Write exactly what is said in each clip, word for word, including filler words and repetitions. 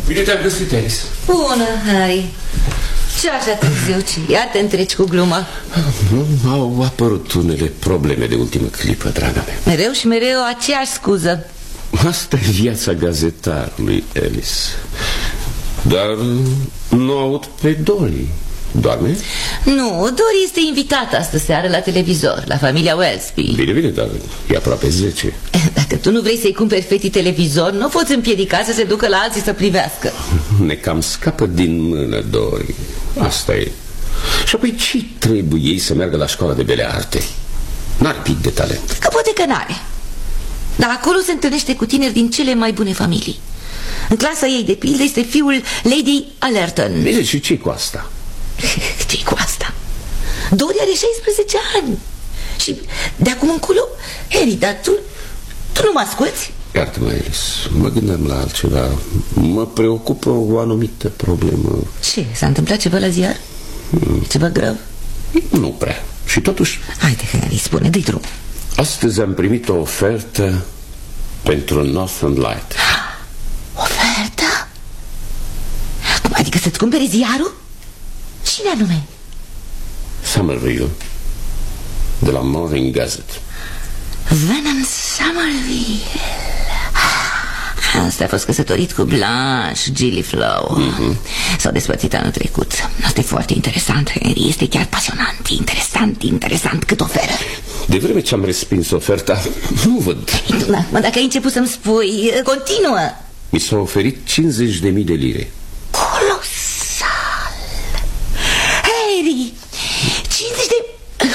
Bine te-am găsit, Alice. Bună, Harry. Ce așa târziu, ce? Iar te întreci cu gluma. Au apărut unele probleme de ultimă clipă, draga mea. Mereu și mereu aceeași scuză. Asta e viața gazetarului, Alice. Dar nu aud pe Dolly. Doarme? Nu, Dory este invitată astă seară la televizor, la familia Wellesby. Bine, bine, dar e aproape zece. Dacă tu nu vrei să-i cumperi fetii televizor, nu poți împiedica să se ducă la alții să privească. Ne cam scapă din mână, Dory. Asta e. Și apoi ce trebuie ei să meargă la școala de bele arte? N-are pic de talent. Că poate că n-are. Dar acolo se întâlnește cu tineri din cele mai bune familii. În clasa ei, de pildă, este fiul Lady Allerton. Bine, și ce cu asta? Ce-i cu asta? Dory are șaisprezece ani. Și de acum încolo, Harry, dar tu, tu nu mă asculți? Iartă-mă, Alice, mă gândeam la altceva. Mă preocupă o anumită problemă. Ce? S-a întâmplat ceva la ziar? Hmm. Ceva grav? Nu prea. Și totuși... Haide, Harry, spune, dă-i drum. Astăzi am primit o ofertă pentru Northern Light. Ofertă? Cum adică să-ți cumpere ziarul? Cine anume? Somerville, de la Morning Gazette. Vernon Somerville. Asta a fost căsătorit cu Blanche Gilliflow. mm-hmm. S-au despărțit anul trecut. Asta e foarte interesant, Henry. Este chiar pasionant, interesant, interesant. Cât oferă? De vreme ce am respins oferta, nu văd. Da, mă, dacă ai început să-mi spui, continuă. Mi s-au oferit cincizeci de mii de lire. Colosal. Harry, cincizeci de...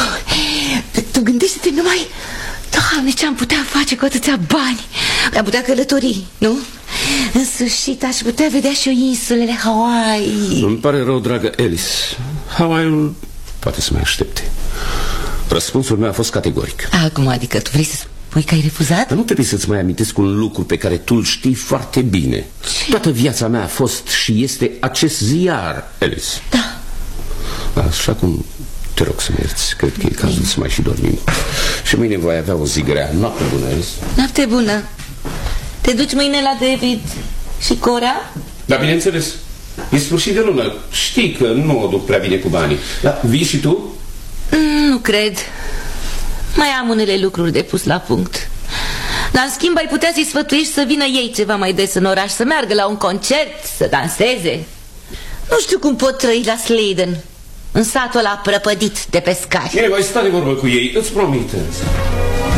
Tu gândește-te numai... Doamne, ce-am putea face cu atâția bani? Am putea călători, nu? În sfârșit aș putea vedea și eu insulele Hawaii. Îmi pare rău, dragă Alice. Hawaii-ul poate să mai aștepte. Răspunsul meu a fost categoric. Acum, adică tu vrei să spui că ai refuzat? Dar nu trebuie să-ți mai amintesc un lucru pe care tu îl știi foarte bine. Ce? Toată viața mea a fost și este acest ziar, Alice. Da. Așa cum... Te rog să mă ierți, cred că e cazul să mai și dormim. Și mâine voi avea o zi grea. Noapte bună, Alice. Noapte bună. Te duci mâine la David și Cora? Da, bineînțeles. E sfârșit de lună. Știi că nu o duc prea bine cu banii. Da, vii și tu? Mm, nu cred. Mai am unele lucruri de pus la punct. Dar în schimb ai putea să-i sfătuiești să vină ei ceva mai des în oraș, să meargă la un concert, să danseze. Nu știu cum pot trăi la Sladen, în satul ăla prăpădit de pescari. Bine, voi sta de vorbă cu ei, îți promit.